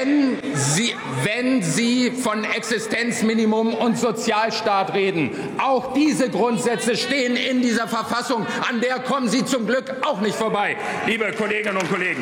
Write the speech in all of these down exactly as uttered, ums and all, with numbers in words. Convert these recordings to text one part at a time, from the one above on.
Wenn Sie, wenn Sie von Existenzminimum und Sozialstaat reden, auch diese Grundsätze stehen in dieser Verfassung. An der kommen Sie zum Glück auch nicht vorbei, liebe Kolleginnen und Kollegen.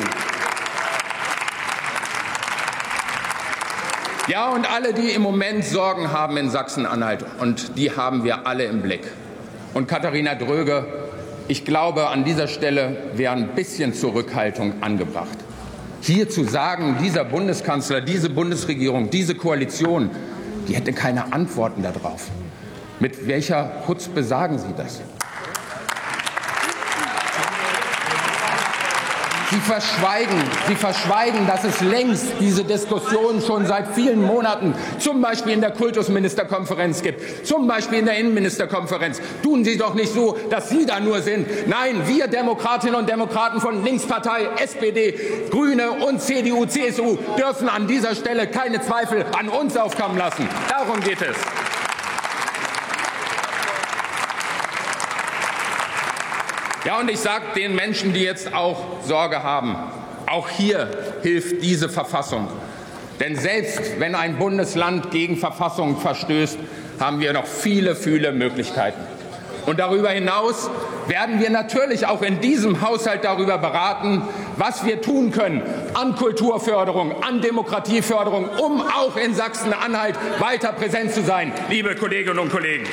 Ja, und alle, die im Moment Sorgen haben in Sachsen-Anhalt, und die haben wir alle im Blick. Und Katharina Dröge, ich glaube, an dieser Stelle wäre ein bisschen Zurückhaltung angebracht. Hier zu sagen, dieser Bundeskanzler, diese Bundesregierung, diese Koalition, die hätte keine Antworten darauf. Mit welcher Chutzpe sagen Sie das? Sie verschweigen, Sie verschweigen, dass es längst diese Diskussion schon seit vielen Monaten, zum Beispiel in der Kultusministerkonferenz gibt, zum Beispiel in der Innenministerkonferenz. Tun Sie doch nicht so, dass Sie da nur sind. Nein, wir Demokratinnen und Demokraten von Linkspartei, S P D, Grüne und C D U, C S U dürfen an dieser Stelle keine Zweifel an uns aufkommen lassen. Darum geht es. Ja, und ich sage den Menschen, die jetzt auch Sorge haben, auch hier hilft diese Verfassung. Denn selbst wenn ein Bundesland gegen Verfassung verstößt, haben wir noch viele, viele Möglichkeiten. Und darüber hinaus werden wir natürlich auch in diesem Haushalt darüber beraten, was wir tun können an Kulturförderung, an Demokratieförderung, um auch in Sachsen-Anhalt weiter präsent zu sein, liebe Kolleginnen und Kollegen.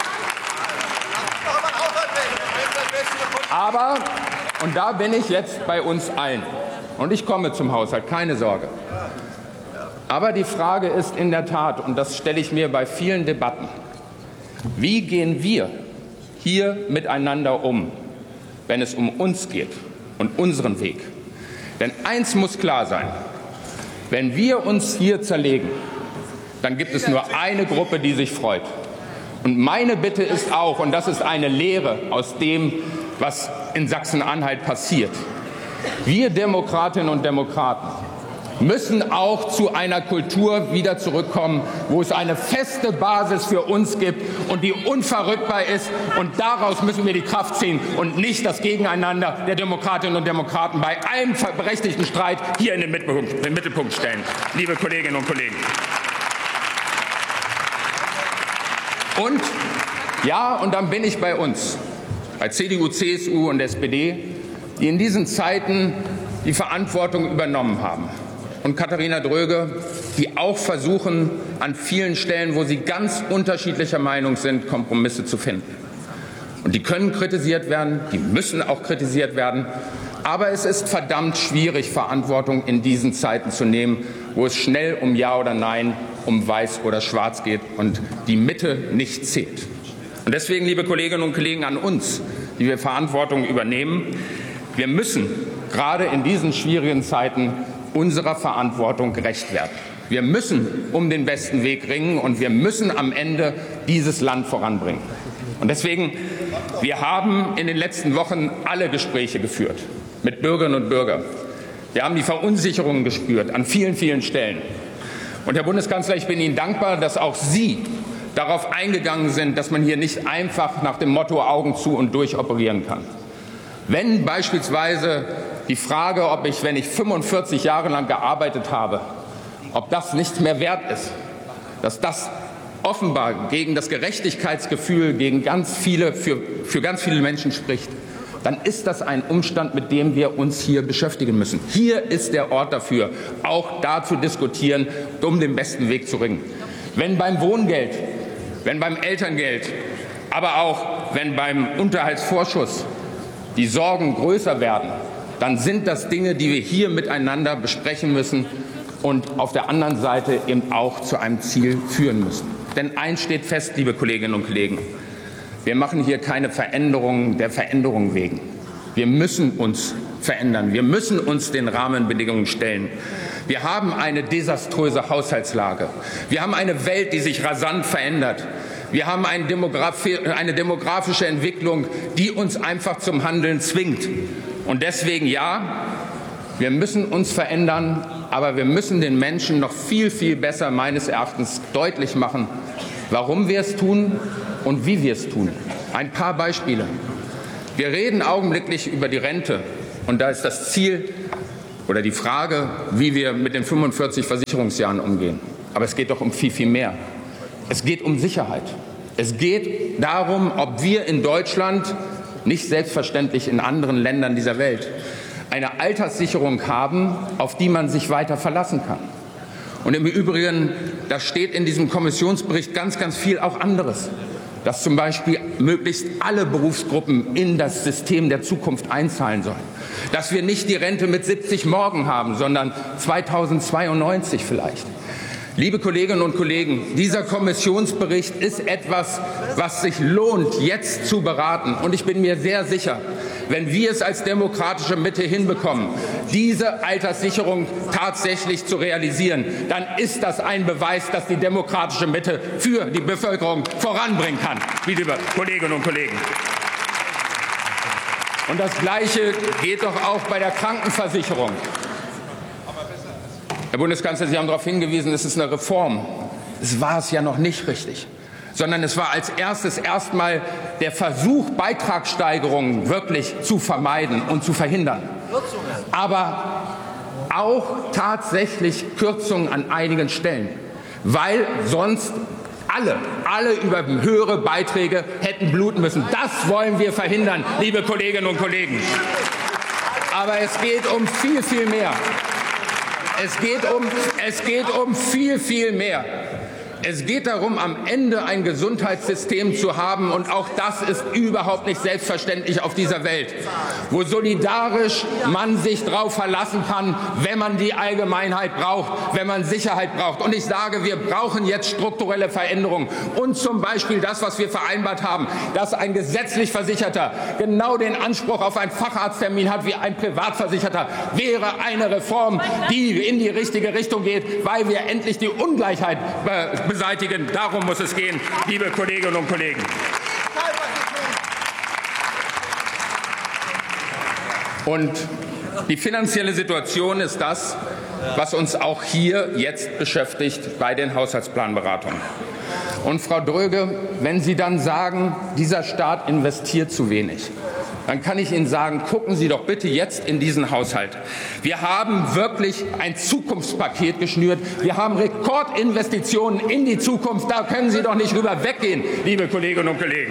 Aber, und da bin ich jetzt bei uns allen, und ich komme zum Haushalt, keine Sorge. Aber die Frage ist in der Tat, und das stelle ich mir bei vielen Debatten, wie gehen wir hier miteinander um, wenn es um uns geht und unseren Weg? Denn eins muss klar sein, wenn wir uns hier zerlegen, dann gibt es nur eine Gruppe, die sich freut. Und meine Bitte ist auch, und das ist eine Lehre aus dem, was in Sachsen-Anhalt passiert. Wir Demokratinnen und Demokraten müssen auch zu einer Kultur wieder zurückkommen, wo es eine feste Basis für uns gibt und die unverrückbar ist. Und daraus müssen wir die Kraft ziehen und nicht das Gegeneinander der Demokratinnen und Demokraten bei einem berechtigten Streit hier in den Mittelpunkt stellen, liebe Kolleginnen und Kollegen. Und ja, und dann bin ich bei uns, bei C D U, C S U und S P D, die in diesen Zeiten die Verantwortung übernommen haben. Und Katharina Dröge, die auch versuchen, an vielen Stellen, wo sie ganz unterschiedlicher Meinung sind, Kompromisse zu finden. Und die können kritisiert werden, die müssen auch kritisiert werden. Aber es ist verdammt schwierig, Verantwortung in diesen Zeiten zu nehmen, wo es schnell um Ja oder Nein, um Weiß oder Schwarz geht und die Mitte nicht zählt. Und deswegen, liebe Kolleginnen und Kollegen, an uns, die wir Verantwortung übernehmen, wir müssen gerade in diesen schwierigen Zeiten unserer Verantwortung gerecht werden. Wir müssen um den besten Weg ringen und wir müssen am Ende dieses Land voranbringen. Und deswegen, wir haben in den letzten Wochen alle Gespräche geführt mit Bürgerinnen und Bürgern. Wir haben die Verunsicherung gespürt an vielen, vielen Stellen. Und Herr Bundeskanzler, ich bin Ihnen dankbar, dass auch Sie darauf eingegangen sind, dass man hier nicht einfach nach dem Motto Augen zu und durch operieren kann. Wenn beispielsweise die Frage, ob ich, wenn ich fünfundvierzig Jahre lang gearbeitet habe, ob das nicht mehr wert ist, dass das offenbar gegen das Gerechtigkeitsgefühl, gegen ganz viele, für, für ganz viele Menschen spricht, dann ist das ein Umstand, mit dem wir uns hier beschäftigen müssen. Hier ist der Ort dafür, auch da zu diskutieren, um den besten Weg zu ringen. Wenn beim Wohngeld, wenn beim Elterngeld, aber auch wenn beim Unterhaltsvorschuss die Sorgen größer werden, dann sind das Dinge, die wir hier miteinander besprechen müssen und auf der anderen Seite eben auch zu einem Ziel führen müssen. Denn eins steht fest, liebe Kolleginnen und Kollegen, wir machen hier keine Veränderungen der Veränderung wegen. Wir müssen uns verändern. Wir müssen uns den Rahmenbedingungen stellen. Wir haben eine desaströse Haushaltslage. Wir haben eine Welt, die sich rasant verändert. Wir haben eine demografische Entwicklung, die uns einfach zum Handeln zwingt. Und deswegen ja, wir müssen uns verändern, aber wir müssen den Menschen noch viel, viel besser meines Erachtens deutlich machen, warum wir es tun und wie wir es tun. Ein paar Beispiele. Wir reden augenblicklich über die Rente. Und da ist das Ziel, oder die Frage, wie wir mit den fünfundvierzig Versicherungsjahren umgehen. Aber es geht doch um viel, viel mehr. Es geht um Sicherheit. Es geht darum, ob wir in Deutschland, nicht selbstverständlich in anderen Ländern dieser Welt, eine Alterssicherung haben, auf die man sich weiter verlassen kann. Und im Übrigen, da steht in diesem Kommissionsbericht ganz, ganz viel auch anderes. Dass zum Beispiel möglichst alle Berufsgruppen in das System der Zukunft einzahlen sollen. Dass wir nicht die Rente mit siebzig morgen haben, sondern zweitausendzweiundneunzig vielleicht. Liebe Kolleginnen und Kollegen, dieser Kommissionsbericht ist etwas, was sich lohnt, jetzt zu beraten. Und ich bin mir sehr sicher, wenn wir es als demokratische Mitte hinbekommen, diese Alterssicherung tatsächlich zu realisieren, dann ist das ein Beweis, dass die demokratische Mitte für die Bevölkerung voranbringen kann, liebe Kolleginnen und Kollegen. Und das Gleiche geht doch auch bei der Krankenversicherung. Herr Bundeskanzler, Sie haben darauf hingewiesen, es ist eine Reform. Es war es ja noch nicht richtig, sondern es war als erstes erstmal der Versuch, Beitragssteigerungen wirklich zu vermeiden und zu verhindern. Aber auch tatsächlich Kürzungen an einigen Stellen, weil sonst alle, alle über höhere Beiträge hätten bluten müssen. Das wollen wir verhindern, liebe Kolleginnen und Kollegen. Aber es geht um viel, viel mehr. Es geht um, es geht um viel, viel mehr. Es geht darum, am Ende ein Gesundheitssystem zu haben, und auch das ist überhaupt nicht selbstverständlich auf dieser Welt, wo solidarisch man sich darauf verlassen kann, wenn man die Allgemeinheit braucht, wenn man Sicherheit braucht. Und ich sage, wir brauchen jetzt strukturelle Veränderungen und zum Beispiel das, was wir vereinbart haben, dass ein gesetzlich Versicherter genau den Anspruch auf einen Facharzttermin hat wie ein Privatversicherter, wäre eine Reform, die in die richtige Richtung geht, weil wir endlich die Ungleichheit beseitigen. Darum muss es gehen, liebe Kolleginnen und Kollegen. Und die finanzielle Situation ist das, was uns auch hier jetzt beschäftigt bei den Haushaltsplanberatungen. Und Frau Dröge, wenn Sie dann sagen, dieser Staat investiert zu wenig, dann kann ich Ihnen sagen, gucken Sie doch bitte jetzt in diesen Haushalt. Wir haben wirklich ein Zukunftspaket geschnürt. Wir haben Rekordinvestitionen in die Zukunft. Da können Sie doch nicht rüber weggehen, liebe Kolleginnen und Kollegen.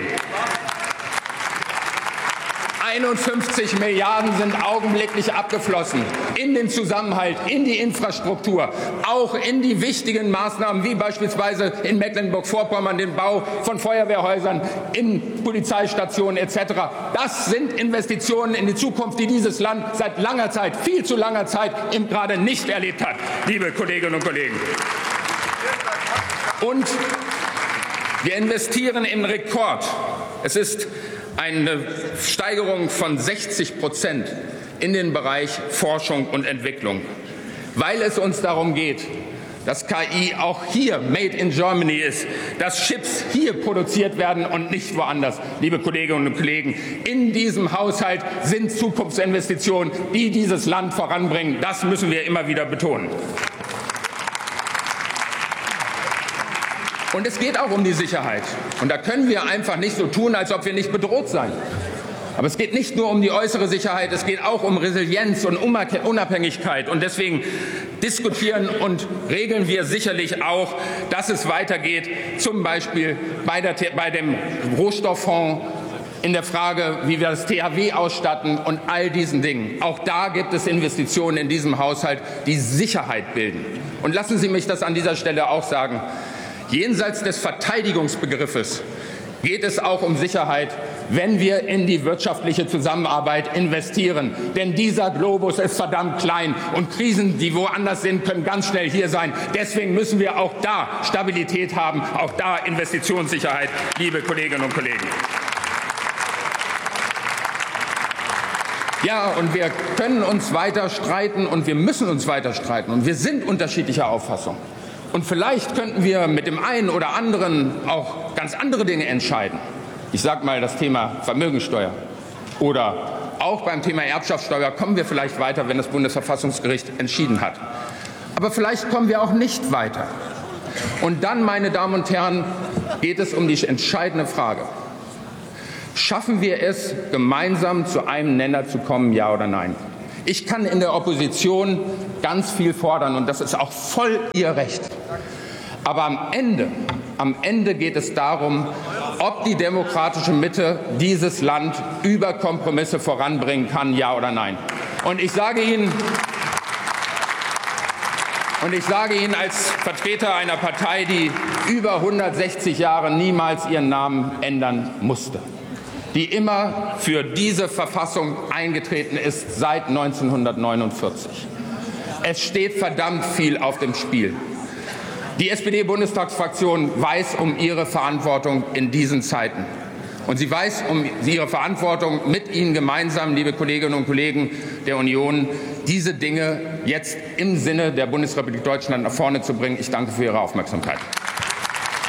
einundfünfzig Milliarden sind augenblicklich abgeflossen in den Zusammenhalt, in die Infrastruktur, auch in die wichtigen Maßnahmen wie beispielsweise in Mecklenburg-Vorpommern den Bau von Feuerwehrhäusern, in Polizeistationen et cetera. Das sind Investitionen in die Zukunft, die dieses Land seit langer Zeit, viel zu langer Zeit, eben gerade nicht erlebt hat, liebe Kolleginnen und Kollegen. Und wir investieren im Rekord. Es ist eine Steigerung von sechzig Prozent in den Bereich Forschung und Entwicklung, weil es uns darum geht, dass K I auch hier made in Germany ist, dass Chips hier produziert werden und nicht woanders. Liebe Kolleginnen und Kollegen, in diesem Haushalt sind Zukunftsinvestitionen, die dieses Land voranbringen. Das müssen wir immer wieder betonen. Und es geht auch um die Sicherheit. Und da können wir einfach nicht so tun, als ob wir nicht bedroht seien. Aber es geht nicht nur um die äußere Sicherheit, es geht auch um Resilienz und Unabhängigkeit. Und deswegen diskutieren und regeln wir sicherlich auch, dass es weitergeht, zum Beispiel bei, der, bei dem Rohstofffonds, in der Frage, wie wir das T H W ausstatten und all diesen Dingen. Auch da gibt es Investitionen in diesem Haushalt, die Sicherheit bilden. Und lassen Sie mich das an dieser Stelle auch sagen. Jenseits des Verteidigungsbegriffes geht es auch um Sicherheit, wenn wir in die wirtschaftliche Zusammenarbeit investieren. Denn dieser Globus ist verdammt klein und Krisen, die woanders sind, können ganz schnell hier sein. Deswegen müssen wir auch da Stabilität haben, auch da Investitionssicherheit, liebe Kolleginnen und Kollegen. Ja, und wir können uns weiter streiten und wir müssen uns weiter streiten. Und wir sind unterschiedlicher Auffassung. Und vielleicht könnten wir mit dem einen oder anderen auch ganz andere Dinge entscheiden. Ich sage mal das Thema Vermögensteuer. Oder auch beim Thema Erbschaftssteuer kommen wir vielleicht weiter, wenn das Bundesverfassungsgericht entschieden hat. Aber vielleicht kommen wir auch nicht weiter. Und dann, meine Damen und Herren, geht es um die entscheidende Frage. Schaffen wir es, gemeinsam zu einem Nenner zu kommen, ja oder nein? Ich kann in der Opposition ganz viel fordern, und das ist auch voll Ihr Recht. Aber am Ende, am Ende geht es darum, ob die demokratische Mitte dieses Land über Kompromisse voranbringen kann, ja oder nein. Und ich sage Ihnen, und ich sage Ihnen als Vertreter einer Partei, die über hundertsechzig Jahre niemals ihren Namen ändern musste, die immer für diese Verfassung eingetreten ist seit neunzehnhundertneunundvierzig. Es steht verdammt viel auf dem Spiel. Die S P D-Bundestagsfraktion weiß um ihre Verantwortung in diesen Zeiten. Und sie weiß um ihre Verantwortung mit Ihnen gemeinsam, liebe Kolleginnen und Kollegen der Union, diese Dinge jetzt im Sinne der Bundesrepublik Deutschland nach vorne zu bringen. Ich danke für Ihre Aufmerksamkeit.